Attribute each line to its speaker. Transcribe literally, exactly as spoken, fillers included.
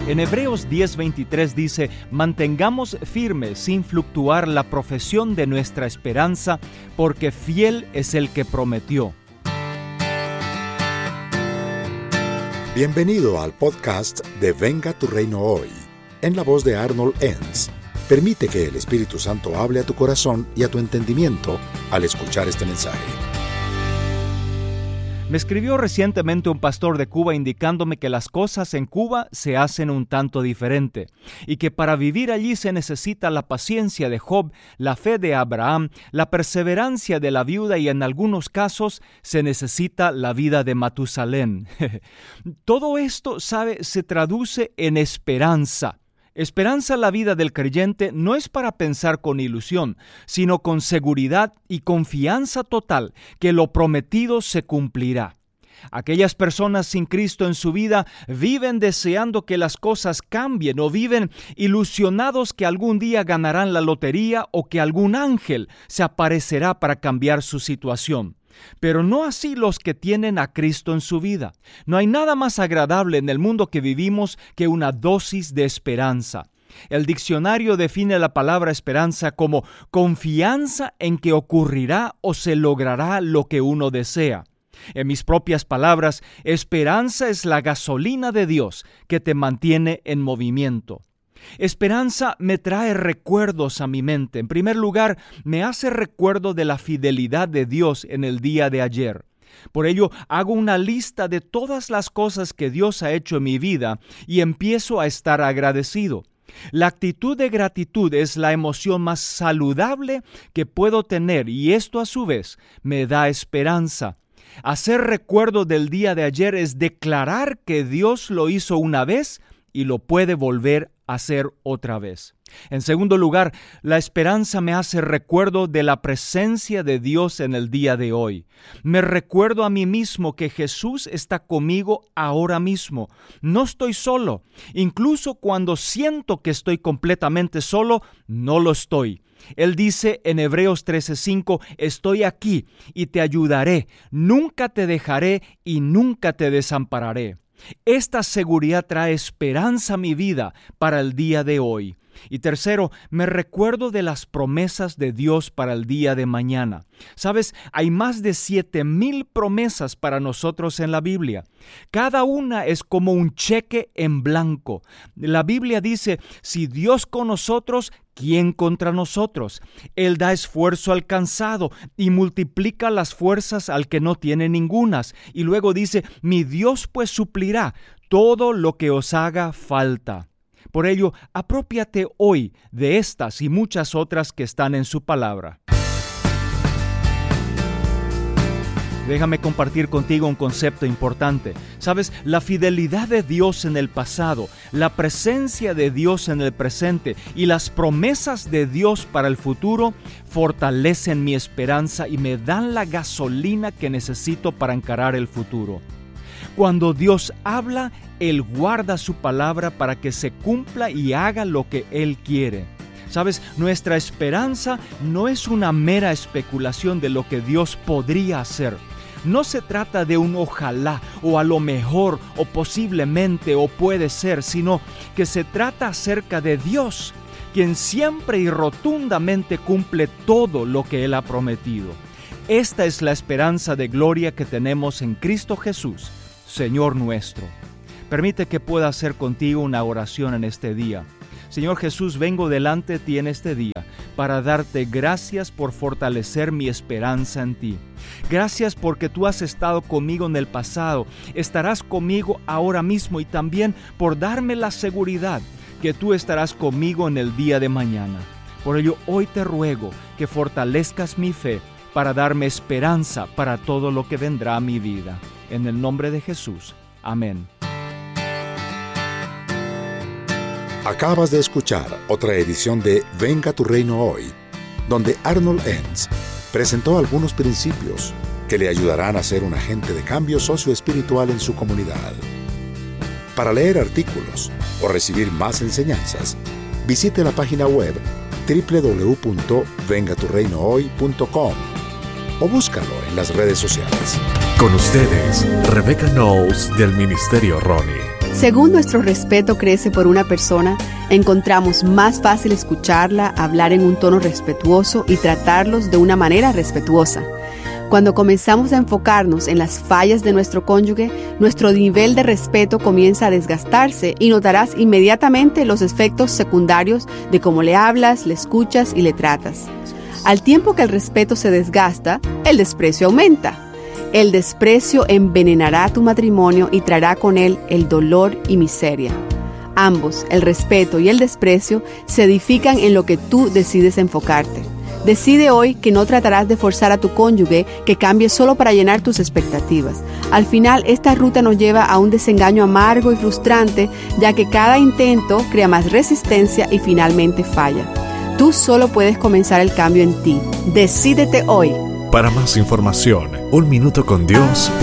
Speaker 1: En Hebreos diez veintitrés dice: mantengamos firme sin fluctuar la profesión de nuestra esperanza, porque fiel es el que prometió.
Speaker 2: Bienvenido al podcast de Venga tu Reino Hoy, en la voz de Arnold Enns. Permite que el Espíritu Santo hable a tu corazón y a tu entendimiento al escuchar este mensaje.
Speaker 1: Me escribió recientemente un pastor de Cuba indicándome que las cosas en Cuba se hacen un tanto diferente y que para vivir allí se necesita la paciencia de Job, la fe de Abraham, la perseverancia de la viuda y en algunos casos se necesita la vida de Matusalén. Todo esto, ¿sabe?, se traduce en esperanza. Esperanza en la vida del creyente no es para pensar con ilusión, sino con seguridad y confianza total que lo prometido se cumplirá. Aquellas personas sin Cristo en su vida viven deseando que las cosas cambien o viven ilusionados que algún día ganarán la lotería o que algún ángel se aparecerá para cambiar su situación. Pero no así los que tienen a Cristo en su vida. No hay nada más agradable en el mundo que vivimos que una dosis de esperanza. El diccionario define la palabra esperanza como confianza en que ocurrirá o se logrará lo que uno desea. En mis propias palabras, esperanza es la gasolina de Dios que te mantiene en movimiento. Esperanza me trae recuerdos a mi mente. En primer lugar, me hace recuerdo de la fidelidad de Dios en el día de ayer. Por ello, hago una lista de todas las cosas que Dios ha hecho en mi vida y empiezo a estar agradecido. La actitud de gratitud es la emoción más saludable que puedo tener y esto a su vez me da esperanza. Hacer recuerdo del día de ayer es declarar que Dios lo hizo una vez y lo puede volver a hacer otra vez. En segundo lugar, la esperanza me hace recuerdo de la presencia de Dios en el día de hoy. Me recuerdo a mí mismo que Jesús está conmigo ahora mismo. No estoy solo. Incluso cuando siento que estoy completamente solo, no lo estoy. Él dice en Hebreos trece cinco, estoy aquí y te ayudaré, nunca te dejaré y nunca te desampararé. Esta seguridad trae esperanza a mi vida para el día de hoy. Y tercero, me recuerdo de las promesas de Dios para el día de mañana. ¿Sabes? Hay más de siete mil promesas para nosotros en la Biblia. Cada una es como un cheque en blanco. La Biblia dice, si Dios con nosotros, ¿quién contra nosotros? Él da esfuerzo al cansado y multiplica las fuerzas al que no tiene ningunas. Y luego dice, mi Dios pues suplirá todo lo que os haga falta. Por ello, aprópiate hoy de estas y muchas otras que están en su palabra. Déjame compartir contigo un concepto importante. ¿Sabes? La fidelidad de Dios en el pasado, la presencia de Dios en el presente y las promesas de Dios para el futuro fortalecen mi esperanza y me dan la gasolina que necesito para encarar el futuro. Cuando Dios habla, Él guarda su palabra para que se cumpla y haga lo que Él quiere. ¿Sabes? Nuestra esperanza no es una mera especulación de lo que Dios podría hacer. No se trata de un ojalá o a lo mejor o posiblemente o puede ser, sino que se trata acerca de Dios, quien siempre y rotundamente cumple todo lo que Él ha prometido. Esta es la esperanza de gloria que tenemos en Cristo Jesús, Señor nuestro. Permite que pueda hacer contigo una oración en este día. Señor Jesús, vengo delante de ti en este día para darte gracias por fortalecer mi esperanza en ti. Gracias porque tú has estado conmigo en el pasado, estarás conmigo ahora mismo y también por darme la seguridad que tú estarás conmigo en el día de mañana. Por ello, hoy te ruego que fortalezcas mi fe para darme esperanza para todo lo que vendrá a mi vida. En el nombre de Jesús. Amén.
Speaker 2: Acabas de escuchar otra edición de Venga tu Reino Hoy, donde Arnold Enns presentó algunos principios que le ayudarán a ser un agente de cambio socioespiritual en su comunidad. Para leer artículos o recibir más enseñanzas, visite la página web doble u doble u doble u punto venga tu reino hoy punto com o búscalo en las redes sociales.
Speaker 3: Con ustedes, Rebecca Knowles del Ministerio Ronnie. Según nuestro respeto crece por una persona, encontramos más fácil escucharla, hablar en un tono respetuoso y tratarlos de una manera respetuosa. Cuando comenzamos a enfocarnos en las fallas de nuestro cónyuge, nuestro nivel de respeto comienza a desgastarse y notarás inmediatamente los efectos secundarios de cómo le hablas, le escuchas y le tratas. Al tiempo que el respeto se desgasta, el desprecio aumenta. El desprecio envenenará tu matrimonio y traerá con él el dolor y miseria. Ambos, el respeto y el desprecio, se edifican en lo que tú decides enfocarte. Decide hoy que no tratarás de forzar a tu cónyuge que cambie solo para llenar tus expectativas. Al final, esta ruta nos lleva a un desengaño amargo y frustrante, ya que cada intento crea más resistencia y finalmente falla. Tú solo puedes comenzar el cambio en ti. Decídete hoy.
Speaker 4: Para más información, Un Minuto con Dios